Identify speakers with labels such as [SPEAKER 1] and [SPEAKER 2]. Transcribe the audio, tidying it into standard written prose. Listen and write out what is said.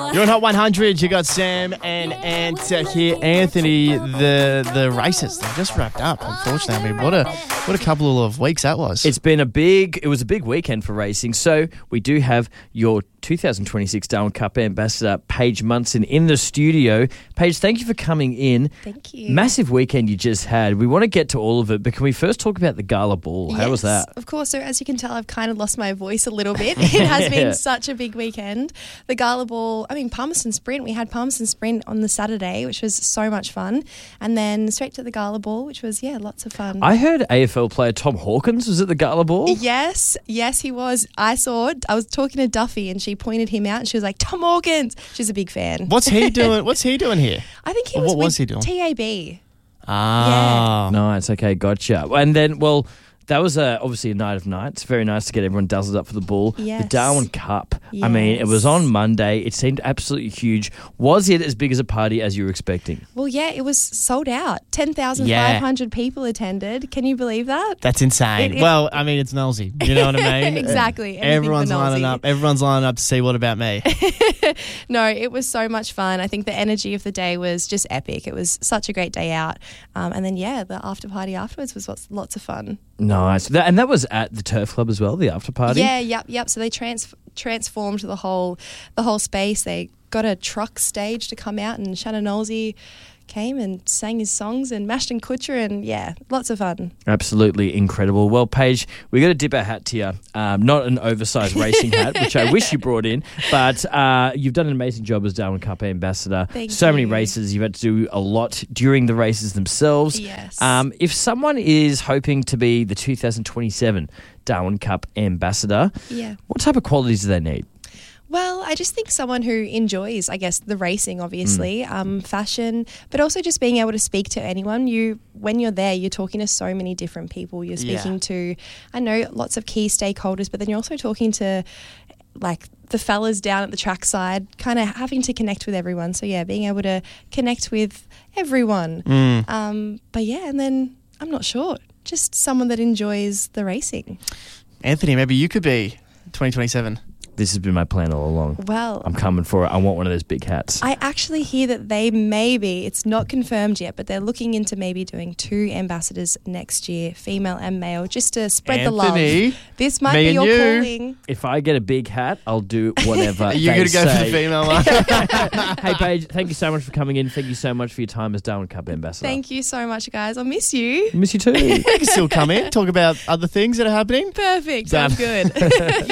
[SPEAKER 1] You're on Hot 100. You got Sam and Ant here. Anthony, the races, they just wrapped up, unfortunately. I mean, what a couple of weeks that was.
[SPEAKER 2] It was a big weekend for racing. So we do have your 2026 Darwin Cup ambassador, Paige Munson, in the studio. Paige, thank you for coming in.
[SPEAKER 3] Thank you.
[SPEAKER 2] Massive weekend you just had. We want to get to all of it, but can we first talk about the Gala Ball? How was that?
[SPEAKER 3] Of course. So as you can tell, I've kind of lost my voice a little bit. It has been such a big weekend. The Gala Ball, Palmerston Sprint. We had Palmerston Sprint on the Saturday, which was so much fun. And then straight to the Gala Ball, which was, lots of fun.
[SPEAKER 2] I heard AFL player Tom Hawkins was at the Gala Ball.
[SPEAKER 3] Yes, he was. I was talking to Duffy and she pointed him out and she was like, Tom Hawkins. She's a big fan.
[SPEAKER 1] What's he doing? What's he doing here?
[SPEAKER 3] I think he was
[SPEAKER 1] What was he doing?
[SPEAKER 3] TAB.
[SPEAKER 1] Ah.
[SPEAKER 2] Nice. Okay, gotcha. And then, that was obviously a night of nights. Very nice to get everyone dazzled up for the ball.
[SPEAKER 3] Yes.
[SPEAKER 2] The Darwin Cup. Yes. I mean, it was on Monday. It seemed absolutely huge. Was it as big as a party as you were expecting?
[SPEAKER 3] Well, yeah, it was sold out. 10,500 people attended. Can you believe that?
[SPEAKER 1] That's insane. Well, I mean, it's nosy. You know what I mean?
[SPEAKER 3] Exactly.
[SPEAKER 1] Everyone's lining up. Everyone's lining up to see What About Me.
[SPEAKER 3] No, it was so much fun. I think the energy of the day was just epic. It was such a great day out. And then, the after party afterwards was lots of fun.
[SPEAKER 2] Nice. And that was at the Turf Club as well, the after party?
[SPEAKER 3] Yeah, yep. So they transformed the whole space. They got a truck stage to come out and Shannon Knowlesy came and sang his songs and Mashton Kutcher and lots of fun.
[SPEAKER 2] Absolutely incredible. Well, Paige, we got to dip our hat to you. Not an oversized racing hat, which I wish you brought in, but you've done an amazing job as Darwin Cup ambassador.
[SPEAKER 3] Thank
[SPEAKER 2] so
[SPEAKER 3] you.
[SPEAKER 2] Many races. You've had to do a lot during the races themselves.
[SPEAKER 3] Yes.
[SPEAKER 2] If someone is hoping to be the 2027 Darwin Cup ambassador, what type of qualities do they need?
[SPEAKER 3] Well, I just think someone who enjoys, the racing, obviously, fashion, but also just being able to speak to anyone. When you're there, you're talking to so many different people. You're speaking to, lots of key stakeholders, but then you're also talking to, the fellas down at the trackside, kind of having to connect with everyone. So, being able to connect with everyone. And then, I'm not sure, just someone that enjoys the racing.
[SPEAKER 1] Anthony, maybe you could be 2027.
[SPEAKER 2] This has been my plan all along.
[SPEAKER 3] Well,
[SPEAKER 2] I'm coming for it. I want one of those big hats.
[SPEAKER 3] I actually hear that they it's not confirmed yet, but they're looking into maybe doing 2 ambassadors next year, female and male, just to spread the love. This might be your calling.
[SPEAKER 2] If I get a big hat, I'll do whatever
[SPEAKER 1] You're going to go for the female one?
[SPEAKER 2] Hey, Paige, thank you so much for coming in. Thank you so much for your time as Darwin Cup ambassador.
[SPEAKER 3] Thank you so much, guys. I'll miss you.
[SPEAKER 2] Miss you too.
[SPEAKER 1] You can still come in, talk about other things that are happening.
[SPEAKER 3] Perfect. Sounds good.